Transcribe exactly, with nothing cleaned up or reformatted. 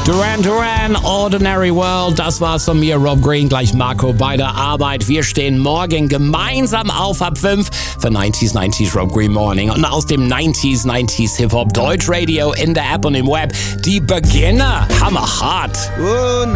Duran Duran, Ordinary World, das war's von mir, Rob Green, gleich Marco bei der Arbeit. Wir stehen morgen gemeinsam auf ab fünf für neunziger neunzig Rob Green Morning. Und aus dem neunziger neunzig Hip-Hop Deutsch Radio in der App und im Web, die Beginner, hammerhart. Oh,